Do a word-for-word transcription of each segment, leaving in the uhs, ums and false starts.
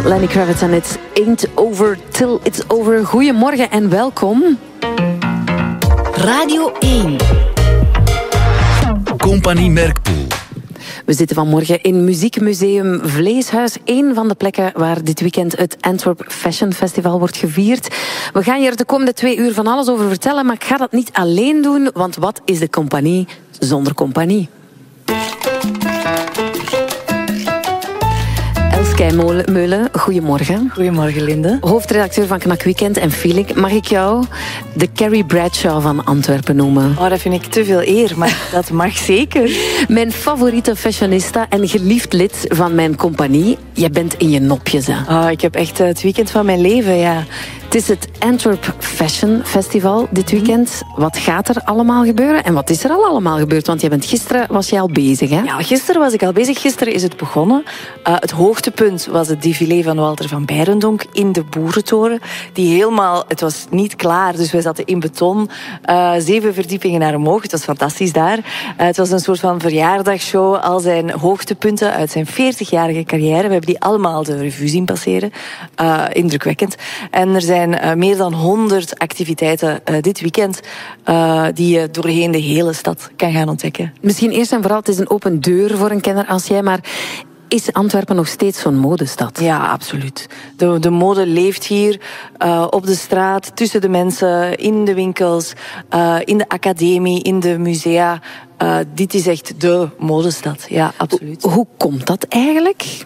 Lenny Kravitz en It Ain't Over Till It's Over. Goedemorgen en welkom. Radio één. Compagnie Merkpoel. We zitten vanmorgen in Muziekmuseum Vleeshuis. Een van de plekken waar dit weekend het Antwerp Fashion Festival wordt gevierd. We gaan je er de komende twee uur van alles over vertellen, maar ik ga dat niet alleen doen, want wat is de compagnie zonder compagnie? Elske Meulen, goedemorgen. Goedemorgen, Linde. Hoofdredacteur van Knak Weekend en Feeling. Mag ik jou de Carrie Bradshaw van Antwerpen noemen? Oh, dat vind ik te veel eer, maar dat mag zeker. Mijn favoriete fashionista en geliefd lid van mijn compagnie. Je bent in je nopjes, hè? Oh, ik heb echt het weekend van mijn leven, ja. Het is het Antwerp Fashion Festival dit weekend. Wat gaat er allemaal gebeuren? En wat is er al allemaal gebeurd? Want je bent gisteren was je al bezig, hè? Ja, gisteren was ik al bezig. Gisteren is het begonnen. Uh, het hoogtepunt was het défilé van Walter van Beirendonck in de Boerentoren. Die helemaal... Het was niet klaar, dus wij zaten in beton. Uh, zeven verdiepingen naar omhoog. Het was fantastisch daar. Uh, het was een soort van verjaardagsshow. Al zijn hoogtepunten uit zijn veertigjarige carrière. We hebben die allemaal de revue zien passeren. Uh, indrukwekkend. En er zijn Er zijn meer dan honderd activiteiten uh, dit weekend uh, die je doorheen de hele stad kan gaan ontdekken. Misschien eerst en vooral, het is een open deur voor een kenner als jij, maar is Antwerpen nog steeds zo'n modestad? Ja, absoluut. De, de mode leeft hier uh, op de straat, tussen de mensen, in de winkels, uh, in de academie, in de musea. Uh, dit is echt de modestad, ja, absoluut. Hoe, hoe komt dat eigenlijk?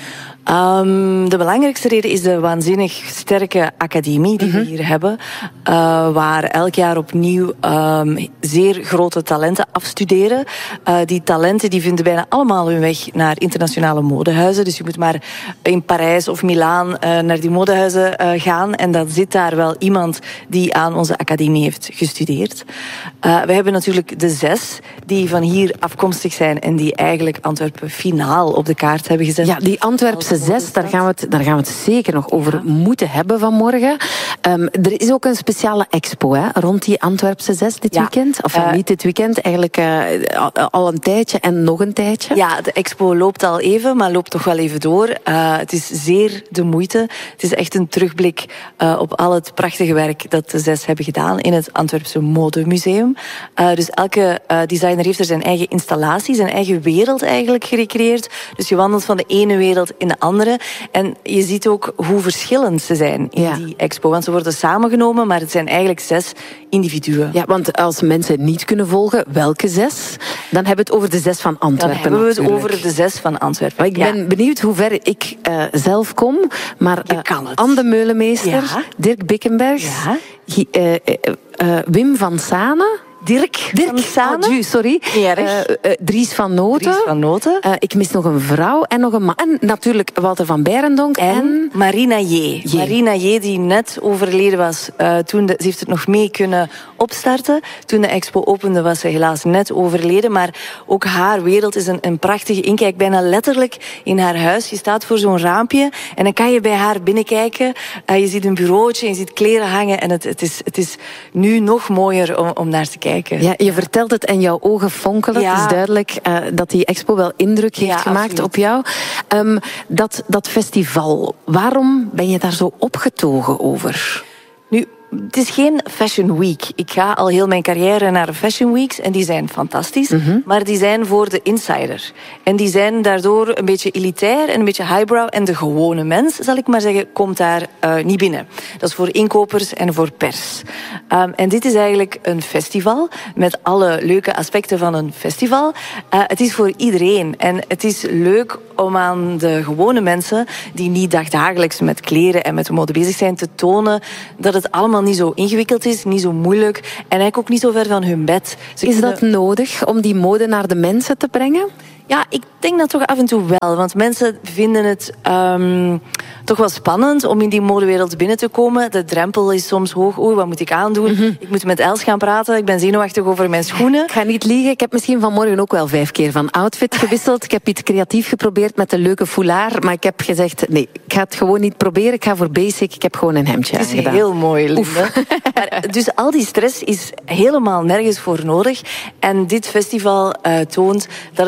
Um, de belangrijkste reden is de waanzinnig sterke academie die mm-hmm. we hier hebben. Uh, waar elk jaar opnieuw um, zeer grote talenten afstuderen. Uh, die talenten die vinden bijna allemaal hun weg naar internationale modehuizen. Dus je moet maar in Parijs of Milaan uh, naar die modehuizen uh, gaan. En dan zit daar wel iemand die aan onze academie heeft gestudeerd. Uh, we hebben natuurlijk de zes die van hier afkomstig zijn en die eigenlijk Antwerpen finaal op de kaart hebben gezet. Ja, die Antwerpse zes, daar gaan, we het, daar gaan we het zeker nog over ja. moeten hebben vanmorgen. Um, er is ook een speciale expo hè, rond die Antwerpse zes dit ja. weekend. Of uh, niet dit weekend, eigenlijk uh, al een tijdje en nog een tijdje. Ja, de expo loopt al even, maar loopt toch wel even door. Uh, het is zeer de moeite. Het is echt een terugblik uh, op al het prachtige werk dat de zes hebben gedaan in het Antwerpse Modemuseum. Uh, dus elke uh, designer heeft er zijn eigen installatie, zijn eigen wereld eigenlijk gerecreëerd. Dus je wandelt van de ene wereld in de andere. En je ziet ook hoe verschillend ze zijn in ja. die expo. Want ze worden samengenomen, maar het zijn eigenlijk zes individuen. Ja, want als mensen niet kunnen volgen, welke zes? Dan hebben we het over de zes van Antwerpen. Dan hebben we het natuurlijk. over de zes van Antwerpen. Maar ik ben ja. benieuwd hoe ver ik uh, zelf kom. Maar uh, Anne Meulemeester, ja. Dirk Bickenberg, ja. uh, uh, uh, Wim van Sane... Dirk, Dirk van Sane. Oh, sorry. Ja, uh, uh, Dries van Noten. Dries van Noten. Uh, ik mis nog een vrouw en nog een man. En natuurlijk Walter van Beirendonck. En, en Marina J. J. Marina J, die net overleden was. Uh, toen de, ze heeft het nog mee kunnen opstarten. Toen de expo opende was ze helaas net overleden. Maar ook haar wereld is een, een prachtige inkijk. Bijna letterlijk in haar huis. Je staat voor zo'n raampje en dan kan je bij haar binnenkijken. Uh, je ziet een bureautje, je ziet kleren hangen. En het, het, is, het is nu nog mooier om, om naar te kijken. Ja, je vertelt het en jouw ogen fonkelen. Ja. Het is duidelijk uh, dat die expo wel indruk heeft ja, gemaakt absoluut. op jou. Um, dat, dat festival, waarom ben je daar zo opgetogen over? Nu, het is geen Fashion Week. Ik ga al heel mijn carrière naar Fashion Weeks en die zijn fantastisch. Mm-hmm. Maar die zijn voor de insider. En die zijn daardoor een beetje elitair en een beetje highbrow. En de gewone mens, zal ik maar zeggen, komt daar uh, niet binnen. Dat is voor inkopers en voor pers. Um, en dit is eigenlijk een festival met alle leuke aspecten van een festival. Uh, het is voor iedereen. En het is leuk om aan de gewone mensen die niet dagdagelijks met kleren en met mode bezig zijn te tonen dat het allemaal niet zo ingewikkeld is, niet zo moeilijk en eigenlijk ook niet zo ver van hun bed. Ze is dat kunnen... nodig om die mode naar de mensen te brengen? Ja, ik denk dat toch af en toe wel. Want mensen vinden het um, toch wel spannend om in die modewereld binnen te komen. De drempel is soms hoog. Oei, wat moet ik aandoen? Mm-hmm. Ik moet met Els gaan praten. Ik ben zenuwachtig over mijn schoenen. Ik ga niet liegen. Ik heb misschien vanmorgen ook wel vijf keer van outfit gewisseld. Ik heb iets creatief geprobeerd met een leuke foulard. Maar ik heb gezegd, nee, ik ga het gewoon niet proberen. Ik ga voor basic. Ik heb gewoon een hemdje aangedaan. Het is heel mooi, Linde. Maar, dus al die stress is helemaal nergens voor nodig. En dit festival uh, toont dat het allemaal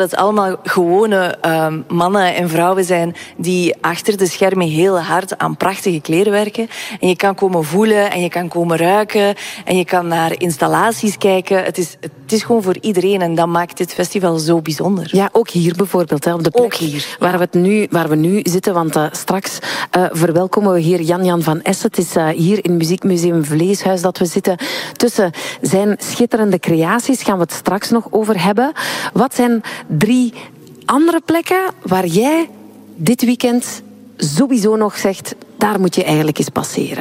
allemaal gewone um, mannen en vrouwen zijn die achter de schermen heel hard aan prachtige kleren werken. En je kan komen voelen en je kan komen ruiken en je kan naar installaties kijken. Het is, het is gewoon voor iedereen en dat maakt dit festival zo bijzonder. Ja, ook hier bijvoorbeeld, hè, op de plek ook hier, waar, ja. we het nu, waar we nu zitten. Want uh, straks uh, verwelkomen we hier Jan-Jan van Essen. Het is uh, hier in Muziekmuseum Vleeshuis dat we zitten. Tussen zijn schitterende creaties gaan we het straks nog over hebben. Wat zijn drie andere plekken waar jij dit weekend sowieso nog zegt, daar moet je eigenlijk eens passeren?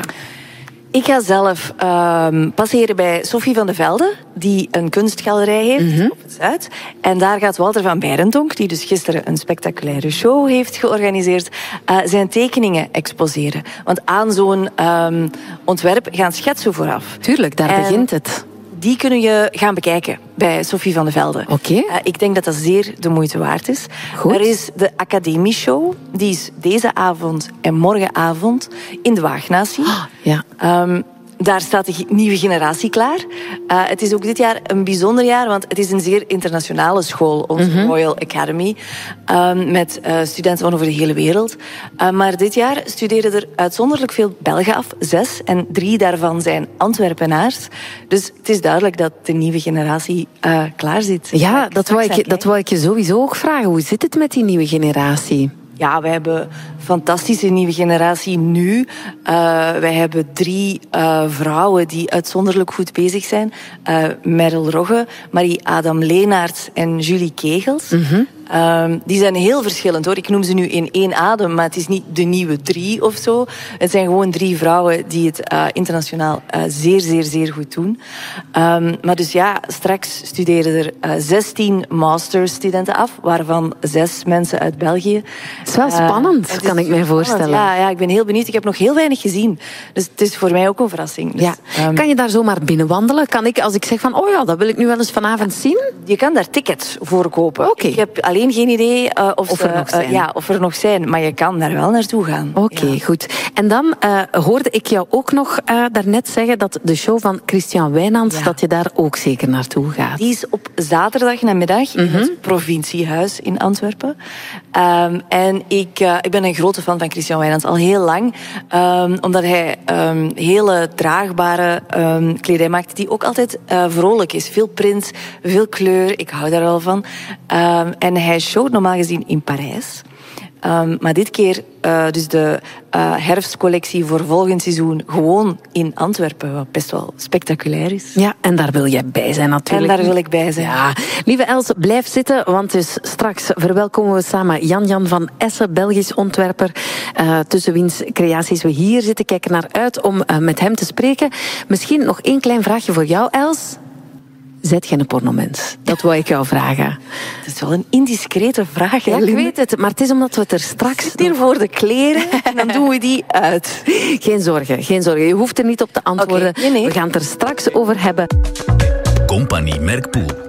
Ik ga zelf um, passeren bij Sophie van de Velde, die een kunstgalerij heeft mm-hmm. op het Zuid. En daar gaat Walter van Beirendonck, die dus gisteren een spectaculaire show heeft georganiseerd, uh, zijn tekeningen exposeren. Want aan zo'n um, ontwerp gaan schetsen vooraf. Tuurlijk, daar en begint het. Die kunnen je gaan bekijken bij Sophie van de Velde. Oké. Okay. Uh, ik denk dat dat zeer de moeite waard is. Goed. Er is de Academieshow. Die is deze avond en morgenavond in de Waagnatie. Oh, ja. Um, Daar staat de nieuwe generatie klaar. Uh, het is ook dit jaar een bijzonder jaar, want het is een zeer internationale school, onze mm-hmm. Royal Academy, um, met uh, studenten van over de hele wereld. Uh, maar dit jaar studeren er uitzonderlijk veel Belgen af, zes, en drie daarvan zijn Antwerpenaars. Dus het is duidelijk dat de nieuwe generatie uh, klaar zit. Ja, dat wou, ik, dat wou ik je sowieso ook vragen. Hoe zit het met die nieuwe generatie? Ja, wij hebben een fantastische nieuwe generatie nu. Uh, wij hebben drie uh, vrouwen die uitzonderlijk goed bezig zijn. Uh, Merel Rogge, Marie-Adam Leenaerts en Julie Kegels. Mm-hmm. Um, die zijn heel verschillend, hoor. Ik noem ze nu in één adem, maar het is niet de nieuwe drie of zo. Het zijn gewoon drie vrouwen die het uh, internationaal uh, zeer, zeer, zeer goed doen. Um, maar dus ja, straks studeren er uh, zestien masterstudenten af, waarvan zes mensen uit België. Het is wel spannend, uh, kan ik mij voorstellen. Ja, ja, ik ben heel benieuwd. Ik heb nog heel weinig gezien. Dus het is voor mij ook een verrassing. Dus, ja. um, kan je daar zomaar binnenwandelen? Kan ik, als ik zeg van, oh ja, dat wil ik nu wel eens vanavond ja, zien? Je kan daar tickets voor kopen. Okay. Ik heb alleen geen idee uh, of, of, ze, er nog zijn. Uh, ja, of er nog zijn, maar je kan daar wel naartoe gaan. Oké, okay, ja. goed. En dan uh, hoorde ik jou ook nog uh, daarnet zeggen dat de show van Christian Wijnands, ja. dat je daar ook zeker naartoe gaat. Die is op zaterdag namiddag mm-hmm. in het Provinciehuis in Antwerpen. Um, en ik, uh, ik ben een grote fan van Christian Wijnands, al heel lang. Um, omdat hij um, hele draagbare um, kledij maakt, die ook altijd uh, vrolijk is. Veel print, veel kleur, ik hou daar wel van. Um, en hij showt normaal gezien in Parijs. Um, maar dit keer uh, dus de uh, herfstcollectie voor volgend seizoen gewoon in Antwerpen, wat best wel spectaculair is. Ja, en daar wil jij bij zijn natuurlijk. En daar wil ik bij zijn. Ja. Lieve Els, blijf zitten, want dus straks verwelkomen we samen Jan-Jan van Essen, Belgisch ontwerper, uh, tussen wiens creaties we hier zitten. Kijken naar uit om uh, met hem te spreken. Misschien nog één klein vraagje voor jou, Els. Zet jij een pornomens? Dat wou ik jou vragen. Het is wel een indiscrete vraag. Ja, hè, ik Linde? weet het, maar het is omdat we het er straks... Zit hier voor de kleren en dan doen we die uit. Geen zorgen, geen zorgen. Je hoeft er niet op te antwoorden. Okay, nee, nee. We gaan het er straks over hebben. Compagnie Merkpoel.